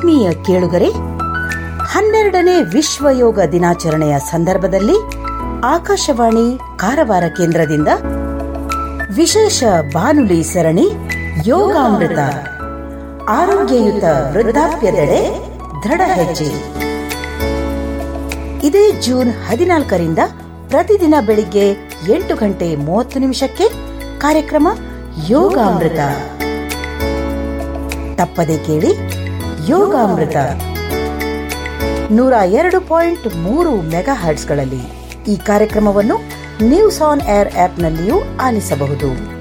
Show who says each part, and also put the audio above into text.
Speaker 1: ಆತ್ಮೀಯ ಕೇಳುಗರೆ, 12ನೇ ವಿಶ್ವ ಯೋಗ ದಿನಾಚರಣೆಯ ಸಂದರ್ಭದಲ್ಲಿ ಆಕಾಶವಾಣಿ ಕಾರವಾರ ಕೇಂದ್ರದಿಂದ ವಿಶೇಷ ಬಾನುಲಿ ಸರಣಿ ಯೋಗಾಮೃತ, ಆರೋಗ್ಯಯುತ ವೃದ್ಧಾಪ್ಯದೆಡೆ ದೃಢ ಹೆಜ್ಜೆ. ಇದೇ ಜೂನ್ 14ರಿಂದ ಪ್ರತಿದಿನ ಬೆಳಿಗ್ಗೆ 8:30 ಕಾರ್ಯಕ್ರಮ ಯೋಗಾಮೃತ. ತಪ್ಪದೆ ಕೇಳಿ ಯೋಗಾಮೃತ 102.3 ಮೆಗಾಹರ್ಟ್ಸ್ಗಳಲ್ಲಿ. ಈ ಕಾರ್ಯಕ್ರಮವನ್ನು ನ್ಯೂಸ್ ಆನ್ ಏರ್ ಆಪ್ನಲ್ಲಿಯೂ ಆಲಿಸಬಹುದು.